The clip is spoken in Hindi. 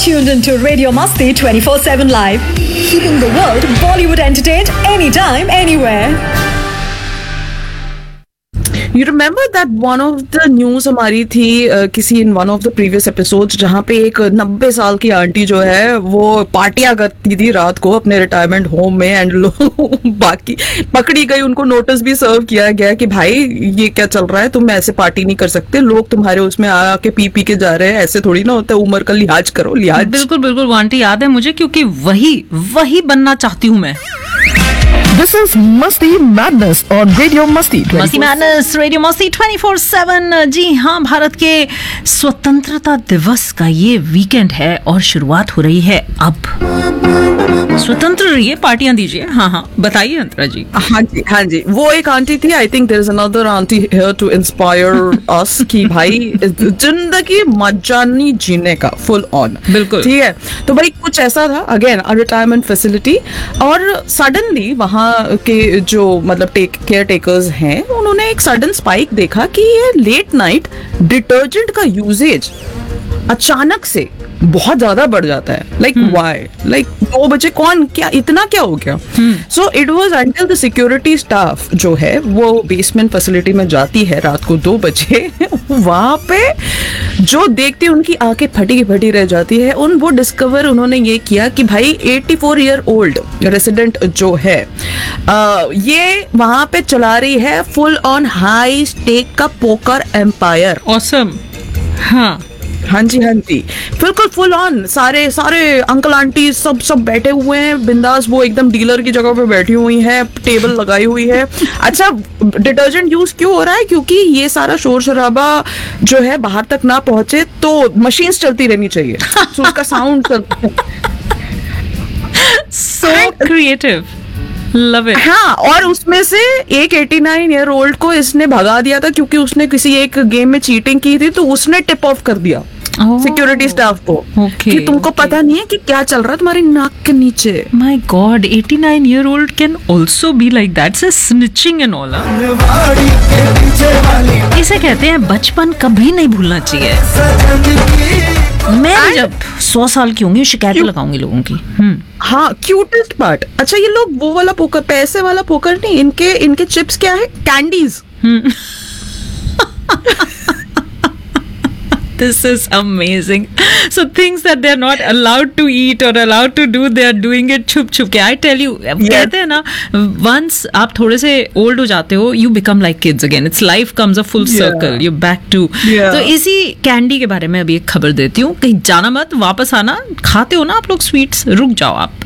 tuned into Radio Masti 24/7 Live, keeping the world Bollywood entertained anytime, anywhere. You remember that one of the news हमारी थी किसी in one of the previous episodes जहाँ पे एक 90 साल की आंटी जो है वो पार्टियां करती थी रात को अपने रिटायरमेंट होम में एंड लोग बाकी पकड़ी गई, उनको नोटिस भी सर्व किया गया कि भाई ये क्या चल रहा है, तुम ऐसे पार्टी नहीं कर सकते, लोग तुम्हारे उसमें आके पी के जा रहे हैं, ऐसे थोड़ी ना होता है, उम्र का लिहाज करो, लिहाज। बिल्कुल बिल्कुल वो आंटी याद है मुझे, क्योंकि वही बनना चाहती हूँ मैं। This is Masti Madness on Radio Masti. मस्ती मैडनेस रेडियो मस्ती 24/7। जी हाँ, भारत के स्वतंत्रता दिवस का ये वीकेंड है और शुरुआत हो रही है अब। स्वतंत्र रहिए, पार्टियां दीजिए। हाँ बताइए अंतरा जी। हाँ जी वो एक आंटी थी, I think there is another aunty here to inspire अस कि भाई जिंदगी मजानी जीने का फुल ऑन। बिल्कुल ठीक है, तो भाई कुछ ऐसा था, अगेन अ रिटायरमेंट फैसिलिटी, और सडनली वहाँ के जो मतलब केयर टेकर्स हैं उन्होंने एक सडन स्पाइक देखा कि ये लेट नाइट डिटर्जेंट का यूजेज अचानक से बहुत ज्यादा बढ़ जाता है। लाइक व्हाई, लाइक 2 बजे कौन क्या इतना क्या हो गया? So it was until the security staff जो है वो बेसमेंट फैसिलिटी में जाती है रात को 2 बजे वहां पे जो देखती है उनकी आंखें फटी रह जाती है। वो डिस्कवर उन्होंने ये किया कि भाई 84 ईयर ओल्ड रेसिडेंट जो है ये वहां पे चला रही है फुल ऑन हाई स्टेक का पोकर एम्पायर। ऑसम। हाँ जी बिल्कुल फुल ऑन, सारे अंकल आंटी सब बैठे हुए हैं बिंदास, वो एकदम डीलर की जगह पे बैठी हुई है, टेबल लगाई हुई है। अच्छा, डिटर्जेंट यूज क्यों हो रहा है? क्योंकि ये सारा शोर शराबा जो है बाहर तक ना पहुंचे तो मशीन्स चलती रहनी चाहिए, तो उसका sound so creative, love it. हाँ, और उसमें से एक 89 ईयर ओल्ड को इसने भगा दिया था क्योंकि उसने किसी एक गेम में चीटिंग की थी, तो उसने टिप ऑफ कर दिया सिक्योरिटी स्टाफ को कि तुमको पता नहीं है कि क्या चल रहा है तुम्हारी नाक के नीचे। My God, 89 year old can also be like that, से स्निचिंग एंड ऑल। इसे कहते हैं बचपन कभी नहीं भूलना चाहिए। मैं भी जब 100 साल की होंगी शिकायत लगाऊंगी लोगों की। हाँ, क्यूटेस्ट पार्ट। अच्छा, ये लोग वो वाला पोकर, पैसे वाला पोकर नहीं, इनके चिप्स क्या है? Candies. This is amazing. So things that they're not allowed to eat or allowed to do, they are doing it छुप के। I tell you, कहते हैं ना, once आप थोड़े से old हो जाते हो, you become like kids again. It's life comes a full circle. You're back to. तो इसी कैंडी के बारे में अभी एक खबर देती हूँ, कहीं जाना मत, वापस आना। खाते हो ना आप लोग स्वीट्स, रुक जाओ आप।